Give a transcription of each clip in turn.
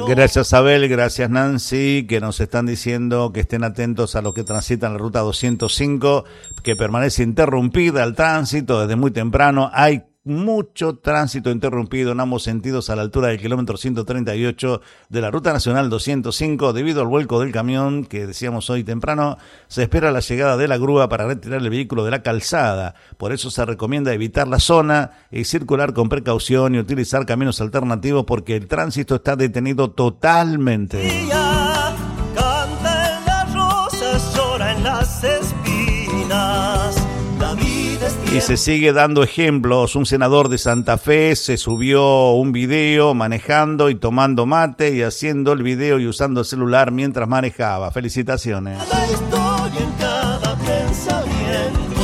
Gracias Abel, gracias Nancy, que nos están diciendo que estén atentos a los que transitan la ruta 205, que permanece interrumpida el tránsito desde muy temprano. Hay mucho tránsito interrumpido en ambos sentidos a la altura del kilómetro 138 de la Ruta Nacional 205 debido al vuelco del camión que decíamos hoy temprano. Se espera la llegada de la grúa para retirar el vehículo de la calzada. Por eso se recomienda evitar la zona y circular con precaución y utilizar caminos alternativos porque el tránsito está detenido totalmente. Canta en las rosas, llora en las espinas. Y se sigue dando ejemplos. Un senador de Santa Fe se subió un video manejando y tomando mate y haciendo el video y usando el celular mientras manejaba. Felicitaciones. La historia en cada pensamiento.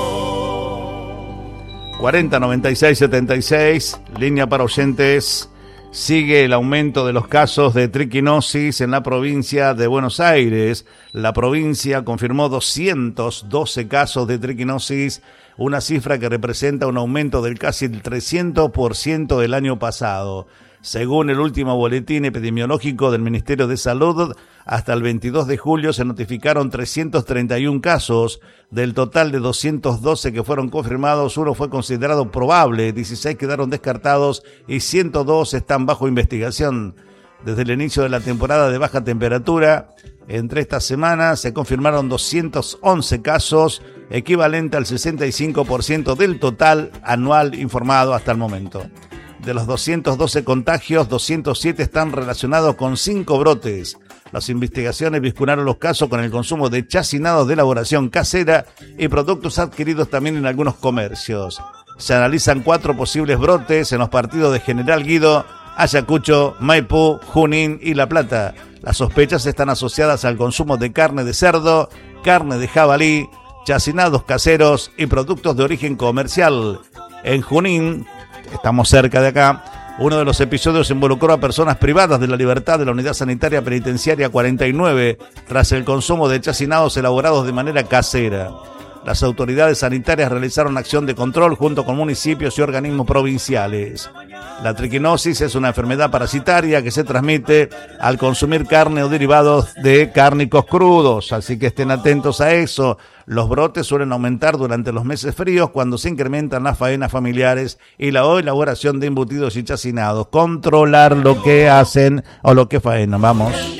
40 96 76, línea para oyentes. Sigue el aumento de los casos de triquinosis en la provincia de Buenos Aires. La provincia confirmó 212 casos de triquinosis, una cifra que representa un aumento del casi el 300% del año pasado. Según el último boletín epidemiológico del Ministerio de Salud, hasta el 22 de julio se notificaron 331 casos. Del total de 212 que fueron confirmados, uno fue considerado probable, 16 quedaron descartados y 102 están bajo investigación. Desde el inicio de la temporada de baja temperatura, entre estas semanas se confirmaron 211 casos, equivalente al 65% del total anual informado hasta el momento. De los 212 contagios, 207 están relacionados con 5 brotes. Las investigaciones vincularon los casos con el consumo de chacinados de elaboración casera y productos adquiridos también en algunos comercios. Se analizan 4 posibles brotes en los partidos de General Guido, Ayacucho, Maipú, Junín y La Plata. Las sospechas están asociadas al consumo de carne de cerdo, carne de jabalí, chacinados caseros y productos de origen comercial. En Junín, estamos cerca de acá, uno de los episodios involucró a personas privadas de la libertad de la Unidad Sanitaria Penitenciaria 49 tras el consumo de chacinados elaborados de manera casera. Las autoridades sanitarias realizaron acción de control junto con municipios y organismos provinciales. La triquinosis es una enfermedad parasitaria que se transmite al consumir carne o derivados de cárnicos crudos, así que estén atentos a eso. Los brotes suelen aumentar durante los meses fríos cuando se incrementan las faenas familiares y la elaboración de embutidos y chacinados. Controlar lo que hacen o lo que faenan, vamos.